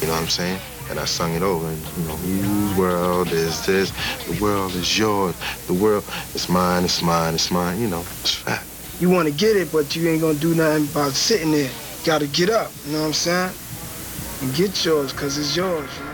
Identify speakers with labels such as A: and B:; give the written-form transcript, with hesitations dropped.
A: know what I'm saying? And I sung it over, and, you know, whose world is this? The world is yours. The world is mine, it's mine, it's mine. You know, it's fact.
B: You want to get it, but you ain't gonna do nothing about sitting there. You gotta get up, you know what I'm saying? And get yours, cause it's yours, you know?